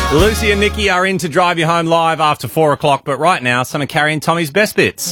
Lucy and Nikki are in to drive you home live after 4 o'clock, but right now, some of Carrie and Tommy's best bits.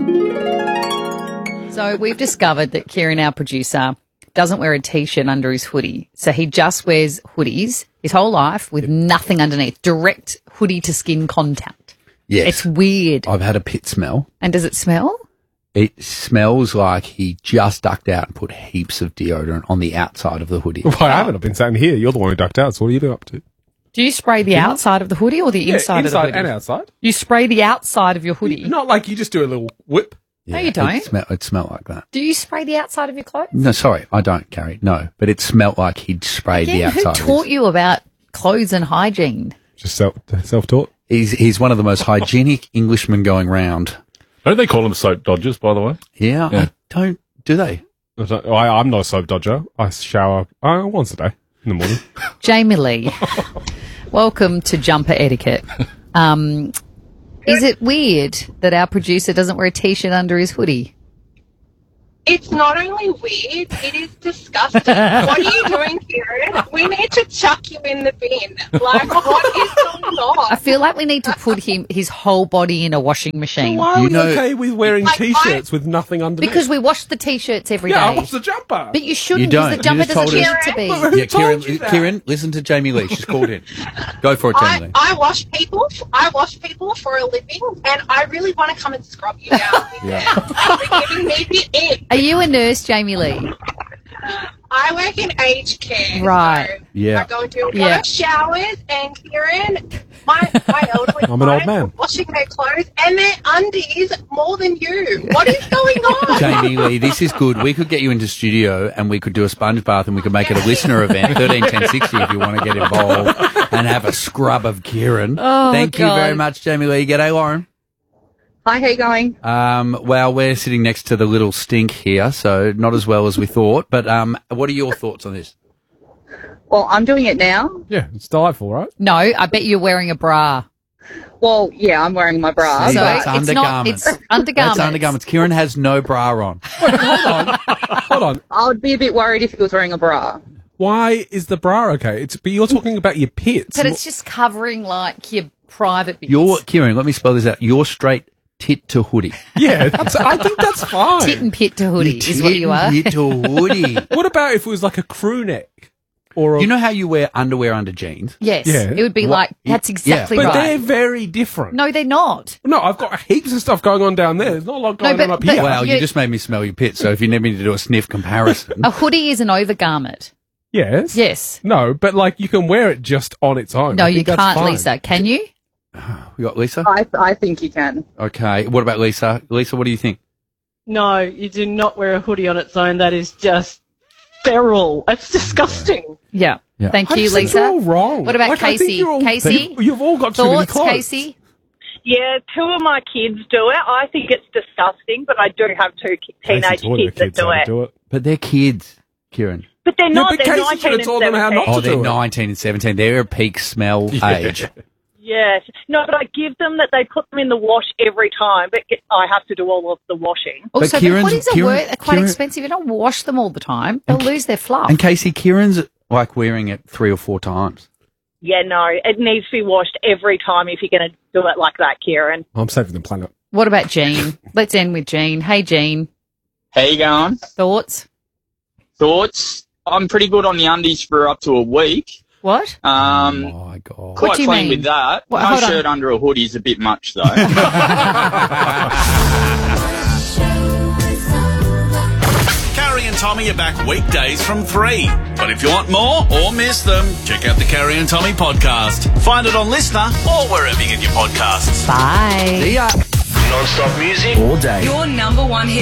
So we've discovered that Kieran, our producer, doesn't wear a T-shirt under his hoodie. So he just wears hoodies his whole life with nothing underneath. Direct hoodie to skin contact. Yes. It's weird. I've had a pit smell. And does it smell? It smells like he just ducked out and put heaps of deodorant on the outside of the hoodie. Well, I haven't. I've been sitting here. You're the one who ducked out. So what are you doing up to? Do you spray the outside of the hoodie or the inside of the hoodie? Inside and outside. You spray the outside of your hoodie? Not like you just do a little whip. No, you don't. It smelled like that. Do you spray the outside of your clothes? No, sorry, I don't, Carrie. No, but it smelled like he'd sprayed the outside. Who of taught you about clothes and hygiene? Just self-taught. He's one of the most hygienic Englishmen going round. Don't they call them soap dodgers, by the way? Yeah. I don't. Do they? I'm not a soap dodger. I shower once a day in the morning. Jamie Lee, welcome to Jumper Etiquette. Is it weird that our producer doesn't wear a T-shirt under his hoodie? It's not only weird, it is disgusting. What are you doing, Kieran? We need to chuck you in the bin. Like, what is going on? I feel like we need to put his whole body in a washing machine. Why are we okay with wearing T-shirts with nothing underneath? Because we wash the T-shirts every day. Yeah, I wash the jumper. But you shouldn't, You don't. because the jumper You just doesn't told need to be. Yeah, Kieran, listen to Jamie Lee. She's called in. Go for it, Jamie Lee. I wash people. I wash people for a living, and I really want to come and scrub you down. You're giving me the ick. Are you a nurse, Jamie Lee? I work in aged care. Right. So Yeah. I go and do a lot of showers, and Kieran, my elderly I'm an old clients man. are washing their clothes and their undies more than you. What is going on? Jamie Lee, this is good. We could get you into studio and we could do a sponge bath and we could make it a listener event, 131060 if you want to get involved and have a scrub of Kieran. Oh, Thank you God. very much, Jamie Lee. G'day, Lauren. Hi, how you going? Well, we're sitting next to the little stink here, so not as well as we thought. But what are your thoughts on this? Well, I'm doing it now. Yeah, it's delightful, right? No, I bet you're wearing a bra. Well, yeah, I'm wearing my bra. See, So that's it's not. undergarments. It's undergarments. That's undergarments. Kieran has no bra on. Hold on. I would be a bit worried if he was wearing a bra. Why is the bra okay? But you're talking about your pits. But it's just covering like your private bits. Kieran, let me spell this out. You're straight tit to hoodie. Yeah, I think that's fine. tit and pit to hoodie is what you are. Tit to hoodie. What about if it was like a crew neck? Or You know how you wear underwear under jeans? Yes, Yeah. it would be like that's exactly But right. they're very different. No, they're not. No, I've got heaps of stuff going on down there. There's not a lot going but- on up but- here. Well, Yeah. you just made me smell your pit, so if you need me to do a sniff comparison. A hoodie is an overgarment. Yes. Yes. No, but like you can wear it just on its own. No, I you think that's can't, fine. Lisa. Can you? We got Lisa? I think you can. Okay. What about Lisa? Lisa, what do you think? No, you do not wear a hoodie on its own. That is just feral. It's disgusting. Yeah. Yeah. Thank I you, just think Lisa. you're all wrong. What about Like, I think Casey? you're all- Casey? You've all got too many Thoughts, clothes. Casey? Yeah, two of my kids do it. I think it's disgusting, but I do have two teenage Casey taught her kids that kids do how to it. do it. But they're kids, Kieran. But they're not. but They're Casey 19 should have and taught them how 17. not Oh, to they're do it. 19 and 17. They're a peak smell age. Yes. No, but I give them that they put them in the wash every time, but I have to do all of the washing. Also, the Kieran's- hoodies Kieran- are quite Kieran- expensive. You don't wash them all the time. They'll lose their fluff. And Casey, Kieran's like wearing it 3 or 4 times. Yeah, no, it needs to be washed every time if you're going to do it like that, Kieran. I'm saving the planet. What about Jean? Let's end with Jean. Hey, Jean. How you going? Thoughts? Thoughts? I'm pretty good on the undies for up to a week. What? Oh my God. Quite do you clean mean? with that. What, no hold on. shirt under a hoodie is a bit much, though. Carrie and Tommy are back weekdays from 3. But if you want more or miss them, check out the Carrie and Tommy podcast. Find it on Listener or wherever you get your podcasts. Bye. See ya. Non-stop music all day. Your number one hit